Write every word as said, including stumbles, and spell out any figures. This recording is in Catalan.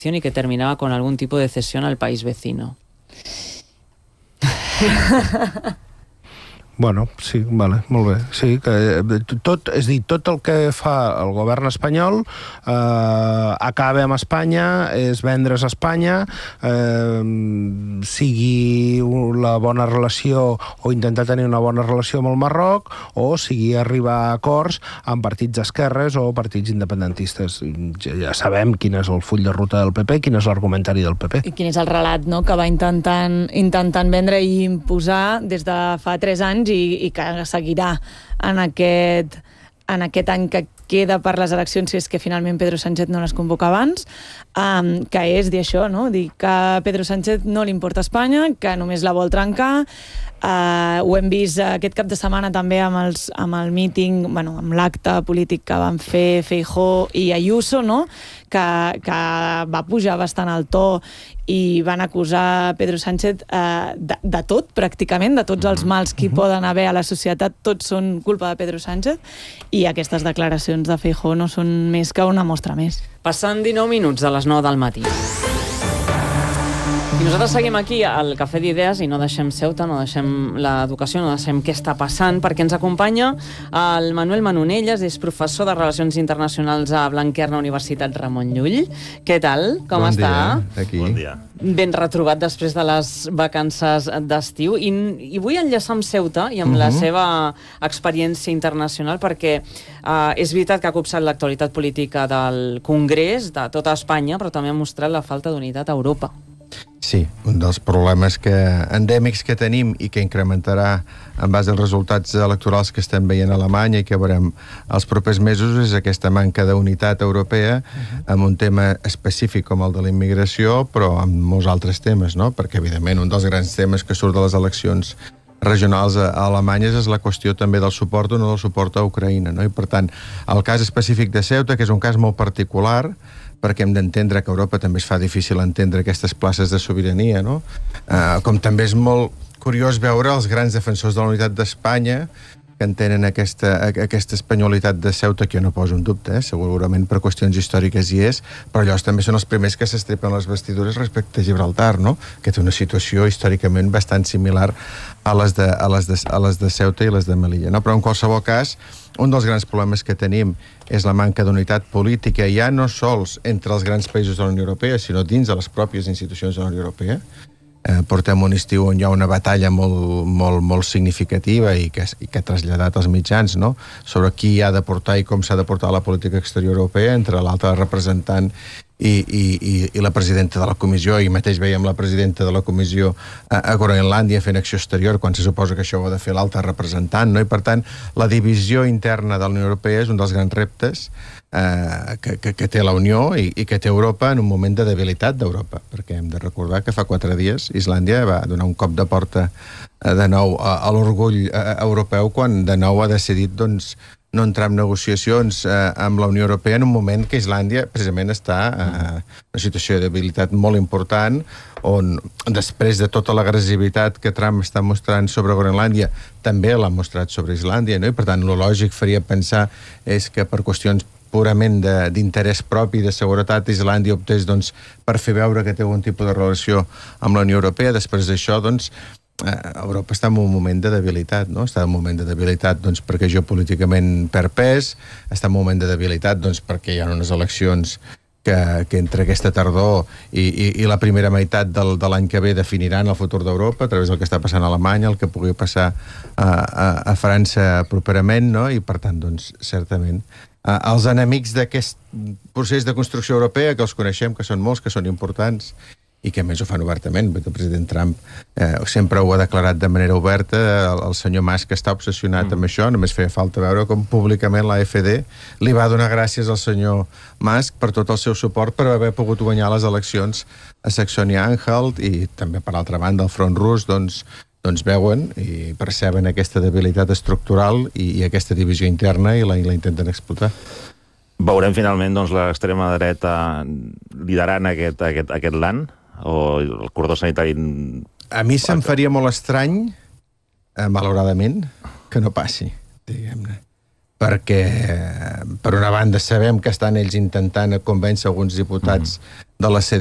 y que terminaba con algún tipo de cesión al país vecino. Bueno, sí, vale, molt bé. Sí, que tot, és dir, tot el que fa el govern espanyol eh, acaba amb Espanya, és vendre's a Espanya, eh, sigui la bona relació o intentar tenir una bona relació amb el Marroc, o sigui arribar a acords amb partits d'esquerres o partits independentistes. Ja, ja sabem quin és el full de ruta del P P, quin és l'argumentari del P P. I quin és el relat, no?, que va intentant, intentant vendre i imposar des de fa tres anys i, i que seguirà en aquest, en aquest any que queda per les eleccions, si és que finalment Pedro Sánchez no les convoca abans, um, que és dir això, no? Dir que a Pedro Sánchez no li importa Espanya, que només la vol trencar. Uh, ho hem vist aquest cap de setmana també amb, els, amb el míting, bueno, amb l'acte polític que van fer Feijóo i Ayuso, no?, que, que va pujar bastant el to i van acusar Pedro Sánchez uh, de, de tot, pràcticament, de tots els mals que hi poden haver a la societat, tots són culpa de Pedro Sánchez, i aquestes declaracions de Feijóo no són més que una mostra més. Passant dinou minuts de les nou del matí. I nosaltres seguim aquí al Cafè d'Idees i no deixem Ceuta, no deixem l'educació, no deixem què està passant, perquè ens acompanya el Manuel Manonelles, és professor de Relacions Internacionals a Blanquerna, Universitat Ramon Llull. Què tal? Com bon està? Dia, aquí. Bon dia. Ben retrobat després de les vacances d'estiu. I, i vull enllaçar amb Ceuta i amb uh-huh. la seva experiència internacional, perquè uh, és veritat que ha copsat l'actualitat política del Congrés de tota Espanya, però també ha mostrat la falta d'unitat a Europa. Sí, un dels problemes que, endèmics que tenim i que incrementarà en base als resultats electorals que estem veient a Alemanya i que veurem els propers mesos és aquesta manca d'unitat europea uh-huh. amb un tema específic com el de la immigració, però amb molts altres temes, no? Perquè, evidentment, un dels grans temes que surt de les eleccions regionals a Alemanya és la qüestió també del suport o no del suport a Ucraïna, no? I, per tant, el cas específic de Ceuta, que és un cas molt particular, perquè hem d'entendre que a Europa també es fa difícil entendre aquestes places de sobirania, no? Uh, com també és molt curiós veure els grans defensors de la unitat d'Espanya que entenen aquesta, aquesta espanyolitat de Ceuta, que jo no poso en dubte, eh? Segurament per qüestions històriques hi és, però allò també són els primers que s'estrepen les vestidures respecte a Gibraltar, no? Que té una situació històricament bastant similar a les de, a les de, a les de Ceuta i les de Melilla, no? Però en qualsevol cas, un dels grans problemes que tenim és la manca d'unitat política, ja no sols entre els grans països de la Unió Europea, sinó dins de les pròpies institucions de la Unió Europea. Eh, portem un estiu on hi ha una batalla molt, molt, molt significativa i que, i que ha traslladat als mitjans, no?, sobre qui ha de portar i com s'ha de portar la política exterior europea entre l'altre representant i, i, i, i la presidenta de la comissió, i mateix veiem la presidenta de la comissió a, a Groenlàndia fent acció exterior quan se suposa que això ho ha de fer l'altre representant, no? I per tant la divisió interna de la Unió Europea és un dels grans reptes eh, que, que, que té la Unió i, i que té Europa en un moment de debilitat d'Europa, perquè hem de recordar que fa quatre dies Islàndia va donar un cop de porta eh, de nou a, a l'orgull eh, europeu quan de nou ha decidit, doncs, no entrar en negociacions eh, amb la Unió Europea en un moment que Islàndia precisament està eh, en una situació de debilitat molt important, on després de tota l'agressivitat que Trump està mostrant sobre Groenlàndia, també l'ha mostrat sobre Islàndia, no? I per tant, lo lògic faria pensar és que per qüestions purament d'interès propi de seguretat, Islàndia optés, doncs, per fer veure que té algun tipus de relació amb la Unió Europea. Després d'això, doncs, Europa està en un moment de debilitat, no? Està en un moment de debilitat, doncs, perquè geopolíticament perd pes, està en un moment de debilitat, doncs, perquè hi ha unes eleccions que, que entre aquesta tardor i, i, i la primera meitat del, de l'any que ve definiran el futur d'Europa a través del que està passant a Alemanya, el que pugui passar a, a, a França properament, no? I per tant, doncs, certament Uh, els enemics d'aquest procés de construcció europea, que els coneixem, que són molts, que són importants, i que a més ho fan obertament, perquè el president Trump eh, sempre ho ha declarat de manera oberta, el, el senyor Musk està obsessionat mm. amb això, només feia falta veure com públicament l'A F D li va donar gràcies al senyor Musk per tot el seu suport per haver pogut guanyar les eleccions a Saxònia-Anhalt, i també, per altra banda, el front rus, doncs, doncs veuen i perceben aquesta debilitat estructural i, i aquesta divisió interna i la, i la intenten explotar. Veurem finalment, doncs, l'extrema dreta liderant aquest, aquest, aquest land, o el cordó sanitari... A mi se'm faria molt estrany, eh, malauradament, que no passi, diguem-ne. perquè, per una banda, sabem que estan ells intentant convèncer alguns diputats mm. de la C